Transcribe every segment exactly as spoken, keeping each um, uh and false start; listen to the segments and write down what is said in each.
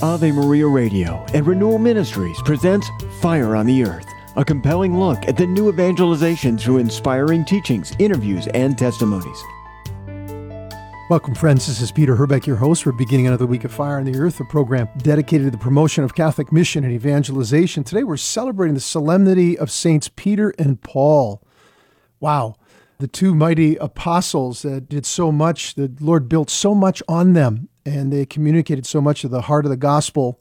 Ave Maria Radio and Renewal Ministries presents Fire on the Earth, a compelling look at the new evangelization through inspiring teachings, interviews, and testimonies. Welcome, friends. This is Peter Herbeck, your host. We're beginning another week of Fire on the Earth, a program dedicated to the promotion of Catholic mission and evangelization. Today, we're celebrating the solemnity of Saints Peter and Paul. Wow. The two mighty apostles that did so much, the Lord built so much on them, and they communicated so much of the heart of the gospel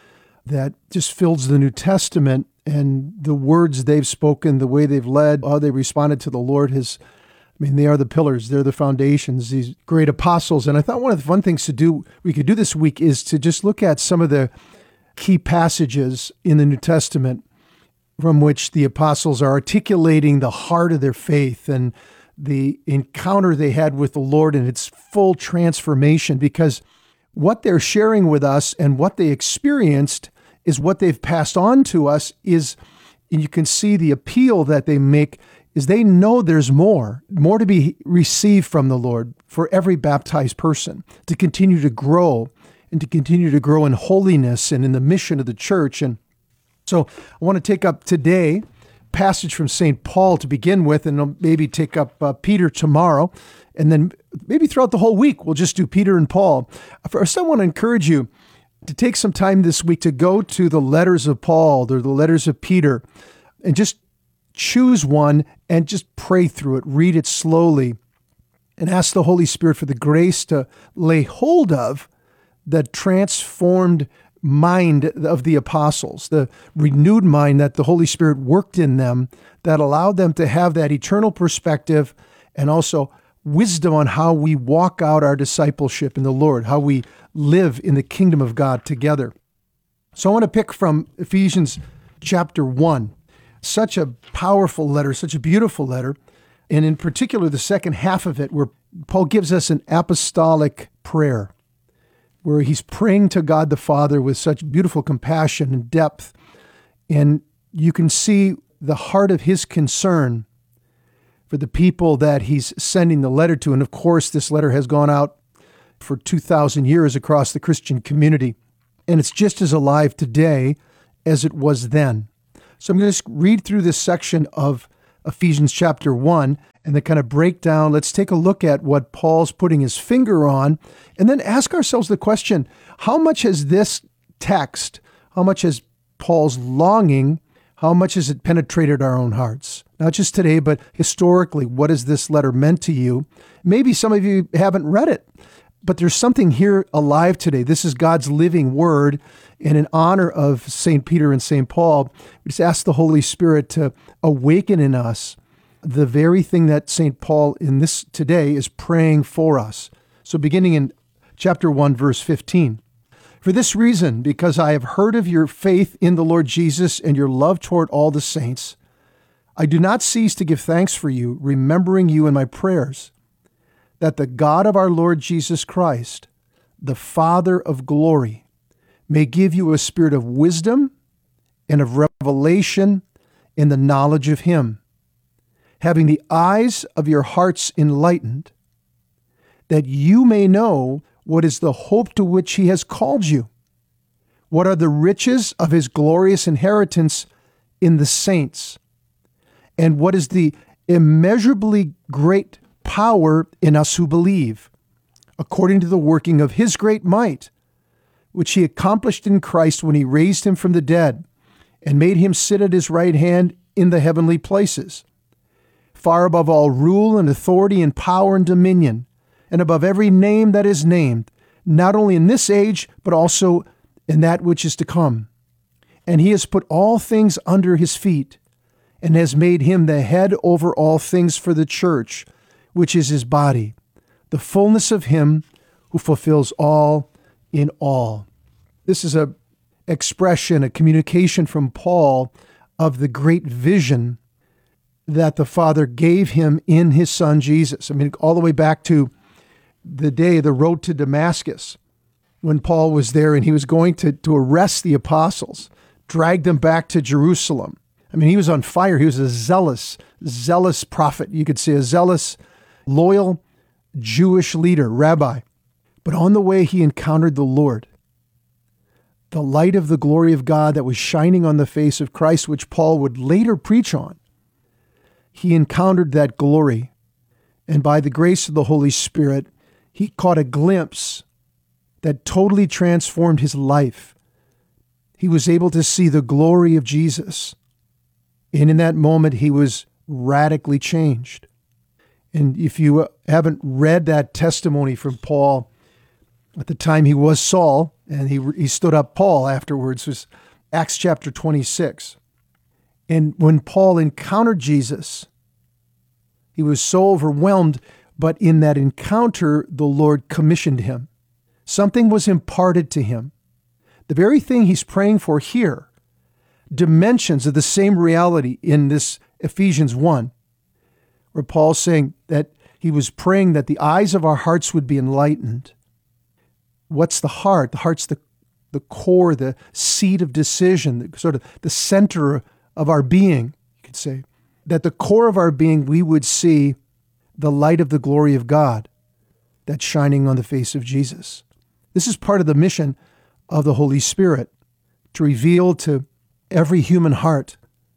that just fills the New Testament, and the words they've spoken, the way they've led, how they responded to the Lord has, I mean, they are the pillars, they're the foundations, these great apostles. And I thought one of the fun things to do, we could do this week, is to just look at some of the key passages in the New Testament from which the apostles are articulating the heart of their faith and the encounter they had with the Lord and its full transformation, because what they're sharing with us and what they experienced is what they've passed on to us is, and you can see the appeal that they make, is they know there's more, more to be received from the Lord for every baptized person, to continue to grow and to continue to grow in holiness and in the mission of the church. And so I want to take up today passage from Saint Paul to begin with, and I'll maybe take up uh, Peter tomorrow, and then maybe throughout the whole week, we'll just do Peter and Paul. First, I want to encourage you to take some time this week to go to the letters of Paul or the letters of Peter and just choose one and just pray through it, read it slowly, and ask the Holy Spirit for the grace to lay hold of the transformed mind of the apostles, the renewed mind that the Holy Spirit worked in them that allowed them to have that eternal perspective and also wisdom on how we walk out our discipleship in the Lord, how we live in the kingdom of God together. So I want to pick from Ephesians chapter one. Such a powerful letter, such a beautiful letter, and in particular the second half of it where Paul gives us an apostolic prayer, where he's praying to God the Father with such beautiful compassion and depth, and you can see the heart of his concern for the people that he's sending the letter to. And of course, this letter has gone out for two thousand years across the Christian community, and it's just as alive today as it was then. So I'm going to just read through this section of Ephesians chapter one and then kind of break down. Let's take a look at what Paul's putting his finger on and then ask ourselves the question, how much has this text, how much has Paul's longing, how much has it penetrated our own hearts? Not just today, but historically, what has this letter meant to you? Maybe some of you haven't read it, but there's something here alive today. This is God's living word. And in honor of Saint Peter and Saint Paul, we just ask the Holy Spirit to awaken in us the very thing that Saint Paul in this today is praying for us. So beginning in chapter one, verse fifteen. For this reason, because I have heard of your faith in the Lord Jesus and your love toward all the saints, I do not cease to give thanks for you, remembering you in my prayers, that the God of our Lord Jesus Christ, the Father of glory, may give you a spirit of wisdom and of revelation in the knowledge of him, having the eyes of your hearts enlightened, that you may know what is the hope to which he has called you, what are the riches of his glorious inheritance in the saints, and what is the immeasurably great power in us who believe, according to the working of his great might, which he accomplished in Christ when he raised him from the dead and made him sit at his right hand in the heavenly places, far above all rule and authority and power and dominion, and above every name that is named, not only in this age, but also in that which is to come. And he has put all things under his feet, and has made him the head over all things for the church, which is his body, the fullness of him who fulfills all in all. This is a expression, a communication from Paul of the great vision that the Father gave him in his Son Jesus. I mean, all the way back to the day, the road to Damascus, when Paul was there and he was going to, to arrest the apostles, drag them back to Jerusalem. I mean, he was on fire. He was a zealous, zealous prophet. You could say a zealous, loyal Jewish leader, rabbi. But on the way, he encountered the Lord. the light of the glory of God that was shining on the face of Christ, which Paul would later preach on. He encountered that glory, and by the grace of the Holy Spirit, he caught a glimpse that totally transformed his life. He was able to see the glory of Jesus, and in that moment, he was radically changed. And if you haven't read that testimony from Paul, at the time he was Saul, and he he stood up Paul afterwards, was Acts chapter twenty-six. And when Paul encountered Jesus, he was so overwhelmed, but in that encounter, the Lord commissioned him. Something was imparted to him. The very thing he's praying for here, dimensions of the same reality in this Ephesians one, where Paul's saying that he was praying that the eyes of our hearts would be enlightened. What's the heart? The heart's the, the core, the seat of decision, the, sort of the center of our being, you could say. That the core of our being, we would see the light of the glory of God that's shining on the face of Jesus. This is part of the mission of the Holy Spirit, to reveal to every human heart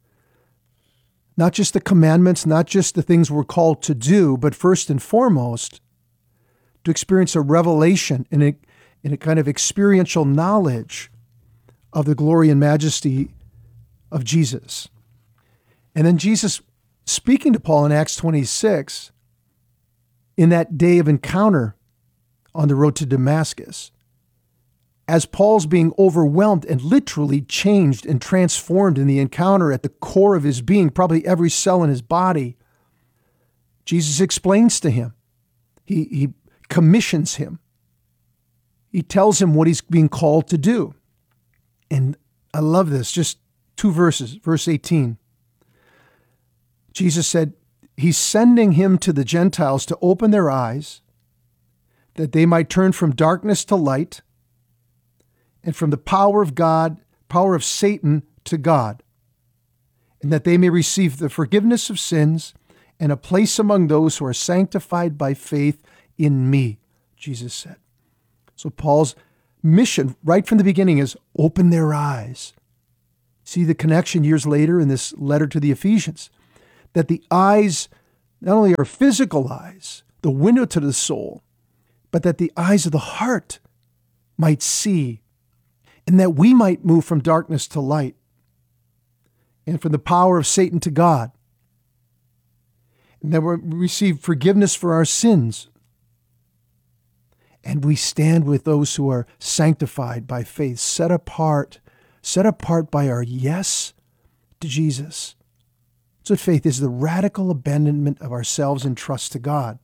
not just the commandments, not just the things we're called to do, but first and foremost, to experience a revelation and a, and a kind of experiential knowledge of the glory and majesty of Jesus. And then Jesus, speaking to Paul in Acts twenty-six, in that day of encounter on the road to Damascus, as Paul's being overwhelmed and literally changed and transformed in the encounter at the core of his being, probably every cell in his body, Jesus explains to him. He, he commissions him. He tells him what he's being called to do. And I love this, just two verses, verse eighteen. Jesus said, he's sending him to the Gentiles to open their eyes, that they might turn from darkness to light, and from the power of God, power of Satan to God, and that they may receive the forgiveness of sins and a place among those who are sanctified by faith in me, Jesus said. So Paul's mission right from the beginning is open their eyes. See the connection years later in this letter to the Ephesians, that the eyes not only are physical eyes, the window to the soul, but that the eyes of the heart might see, and that we might move from darkness to light, and from the power of Satan to God, and that we receive forgiveness for our sins, and we stand with those who are sanctified by faith, set apart, set apart by our yes to Jesus. So faith is the radical abandonment of ourselves and trust to God.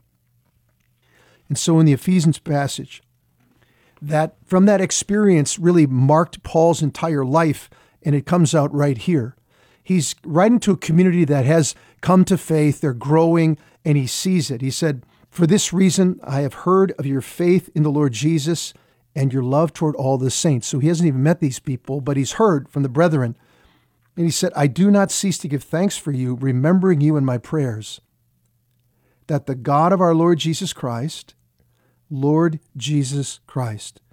And so in the Ephesians passage, that from that experience really marked Paul's entire life, and it comes out right here. He's writing to a community that has come to faith, they're growing, and he sees it. He said, "For this reason, I have heard of your faith in the Lord Jesus and your love toward all the saints." So he hasn't even met these people, but he's heard from the brethren. And he said, "I do not cease to give thanks for you, remembering you in my prayers, that the God of our Lord Jesus Christ, Lord Jesus Christ."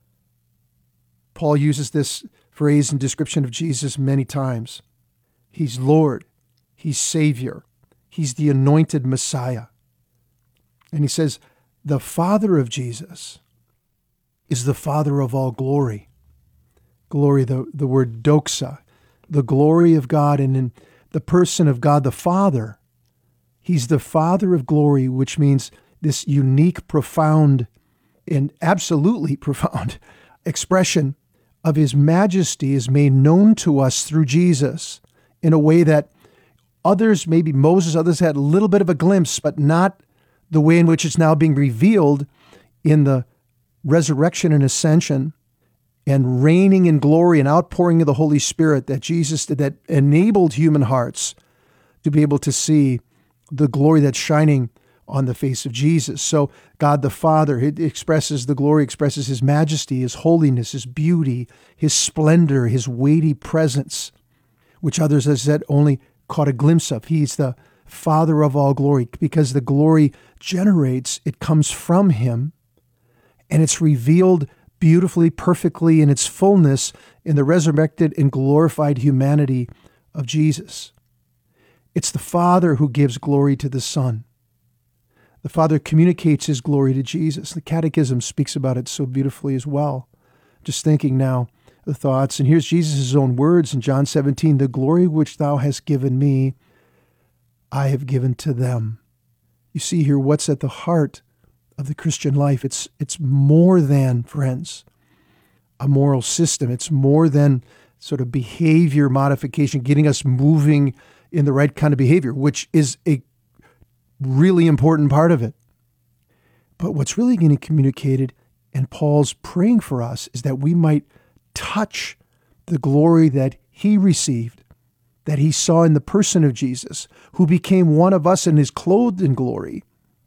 Paul uses this phrase in description of Jesus many times. He's Lord. He's Savior. He's the anointed Messiah. And he says, the Father of Jesus is the Father of all glory. Glory, the, the word doxa, the glory of God, and in the person of God the Father, he's the Father of glory, which means this unique, profound, and absolutely profound expression of his majesty is made known to us through Jesus in a way that others, maybe Moses, others had a little bit of a glimpse, but not the way in which it's now being revealed in the resurrection and ascension and reigning in glory and outpouring of the Holy Spirit that Jesus did, that enabled human hearts to be able to see the glory that's shining on the face of Jesus. So God the Father, it expresses the glory, expresses his majesty, his holiness, his beauty, his splendor, his weighty presence, which others have said only caught a glimpse of. He's the Father of all glory, because the glory generates, it comes from him, and it's revealed beautifully, perfectly in its fullness in the resurrected and glorified humanity of Jesus. It's the Father who gives glory to the Son. The Father communicates his glory to Jesus. The Catechism speaks about it so beautifully as well. Just thinking now the thoughts, and here's Jesus' own words in John seventeen, the glory which thou hast given me, I have given to them. You see here what's at the heart of the Christian life. It's, it's more than, friends, a moral system. It's more than sort of behavior modification, getting us moving in the right kind of behavior, which is a really important part of it. But what's really getting communicated, and Paul's praying for us, is that we might touch the glory that he received, that he saw in the person of Jesus, who became one of us and is clothed in glory,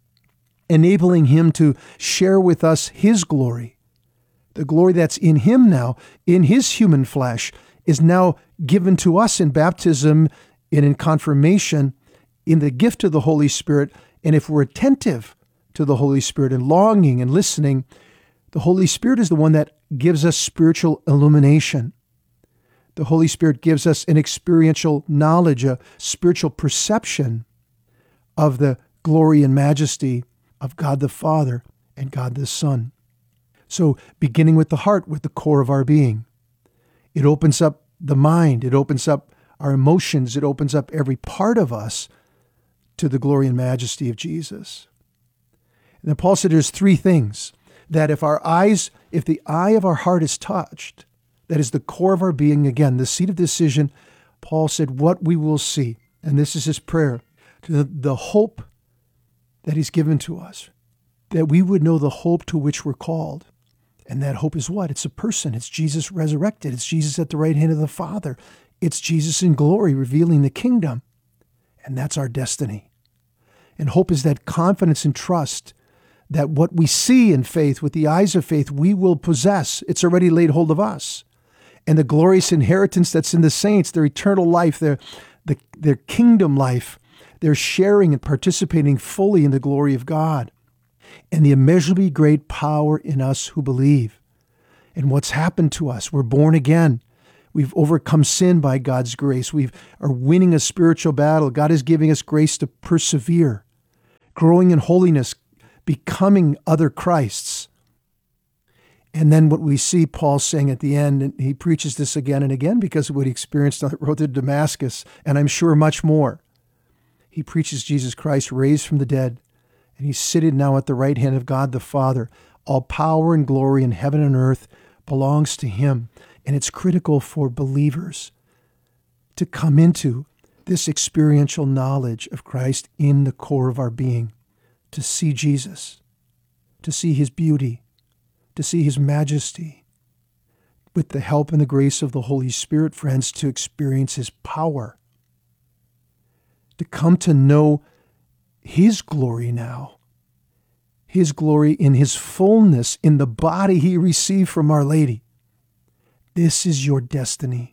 enabling him to share with us his glory. The glory that's in him now, in his human flesh, is now given to us in baptism and in confirmation, in the gift of the Holy Spirit. And if we're attentive to the Holy Spirit and longing and listening, the Holy Spirit is the one that gives us spiritual illumination. The Holy Spirit gives us an experiential knowledge, a spiritual perception of the glory and majesty of God the Father and God the Son. So beginning with the heart, with the core of our being, it opens up the mind, it opens up our emotions, it opens up every part of us to the glory and majesty of Jesus. And then Paul said there's three things that if our eyes, if the eye of our heart is touched, that is the core of our being, again, the seat of decision, Paul said what we will see, and this is his prayer, to the, the hope that he's given to us, that we would know the hope to which we're called. And that hope is what? It's a person. It's Jesus resurrected. It's Jesus at the right hand of the Father. It's Jesus in glory revealing the kingdom. And that's our destiny. And hope is that confidence and trust that what we see in faith with the eyes of faith, we will possess. It's already laid hold of us. And the glorious inheritance that's in the saints, their eternal life, their, the, their kingdom life, they're sharing and participating fully in the glory of God. And the immeasurably great power in us who believe. And what's happened to us, we're born again. We've overcome sin by God's grace. We are winning a spiritual battle. God is giving us grace to persevere, growing in holiness, becoming other Christs. And then what we see Paul saying at the end, and he preaches this again and again because of what he experienced on the road to Damascus, and I'm sure much more. He preaches Jesus Christ raised from the dead, and he's seated now at the right hand of God the Father. All power and glory in heaven and earth belongs to him. And it's critical for believers to come into this experiential knowledge of Christ in the core of our being, to see Jesus, to see his beauty, to see his majesty, with the help and the grace of the Holy Spirit, friends, to experience his power, to come to know his glory now, his glory in his fullness, in the body he received from Our Lady. This is your destiny.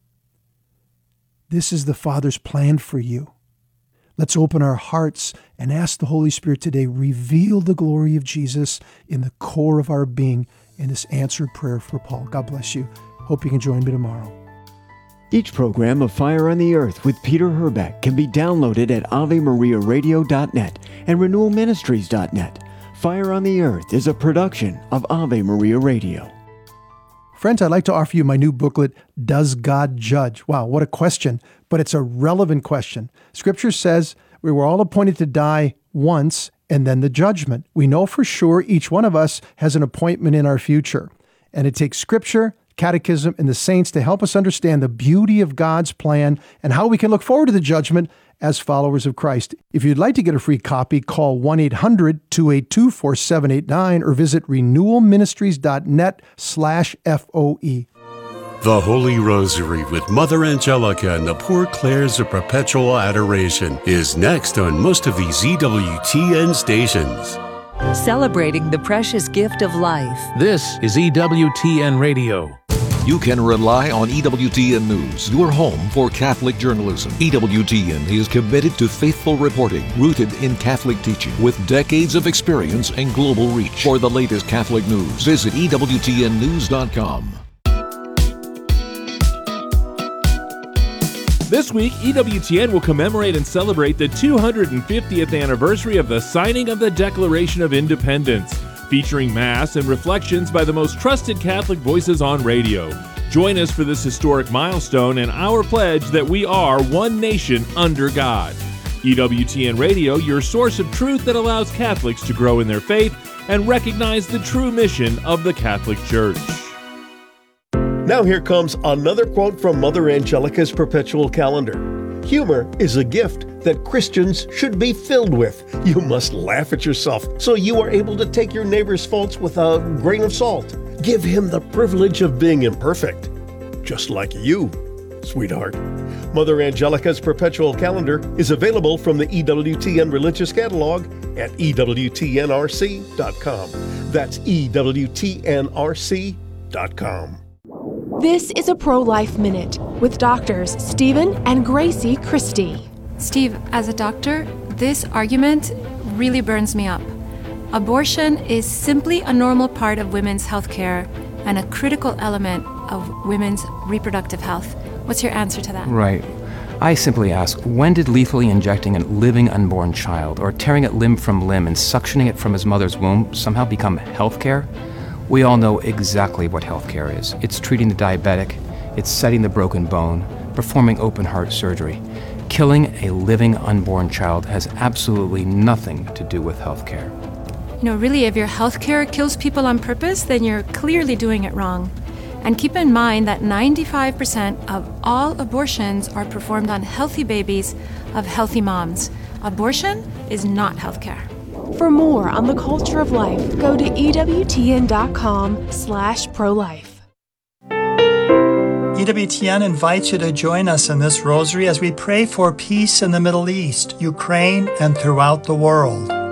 This is the Father's plan for you. Let's open our hearts and ask the Holy Spirit today, reveal the glory of Jesus in the core of our being in this answered prayer for Paul. God bless you. Hope you can join me tomorrow. Each program of Fire on the Earth with Peter Herbeck can be downloaded at ave maria radio dot net and renewal ministries dot net. Fire on the Earth is a production of Ave Maria Radio. Friends, I'd like to offer you my new booklet, Does God Judge? Wow, what a question, but it's a relevant question. Scripture says we were all appointed to die once and then the judgment. We know for sure each one of us has an appointment in our future. And it takes Scripture, Catechism, and the saints to help us understand the beauty of God's plan and how we can look forward to the judgment as followers of Christ. If you'd like to get a free copy, call one eight hundred two eight two four seven eight nine or visit renewal ministries dot net slash F O E. The Holy Rosary with Mother Angelica and the Poor Clares of Perpetual Adoration is next on most of these E W T N stations. Celebrating the precious gift of life. This is E W T N Radio. You can rely on E W T N News, your home for Catholic journalism. E W T N is committed to faithful reporting, rooted in Catholic teaching, with decades of experience and global reach. For the latest Catholic news, visit E W T N news dot com. This week, E W T N will commemorate and celebrate the two hundred fiftieth anniversary of the signing of the Declaration of Independence, featuring Mass and reflections by the most trusted Catholic voices on radio. Join us for this historic milestone and our pledge that we are one nation under God. E W T N Radio, your source of truth that allows Catholics to grow in their faith and recognize the true mission of the Catholic Church. Now here comes another quote from Mother Angelica's perpetual calendar. Humor is a gift that Christians should be filled with. You must laugh at yourself so you are able to take your neighbor's faults with a grain of salt. Give him the privilege of being imperfect, just like you, sweetheart. Mother Angelica's perpetual calendar is available from the E W T N Religious Catalog at E W T N R C dot com. That's E W T N R C dot com. This is a Pro-Life Minute with doctors Stephen and Gracie Christie. Steve, as a doctor, this argument really burns me up. Abortion is simply a normal part of women's health care and a critical element of women's reproductive health. What's your answer to that? Right. I simply ask, when did lethally injecting a living unborn child or tearing it limb from limb and suctioning it from his mother's womb somehow become health care? We all know exactly what healthcare is. It's treating the diabetic, it's setting the broken bone, performing open heart surgery. Killing a living unborn child has absolutely nothing to do with healthcare. You know, really, if your healthcare kills people on purpose, then you're clearly doing it wrong. And keep in mind that ninety-five percent of all abortions are performed on healthy babies of healthy moms. Abortion is not healthcare. For more on the culture of life, go to E W T N dot com slash pro-life. E W T N invites you to join us in this rosary as we pray for peace in the Middle East, Ukraine, and throughout the world.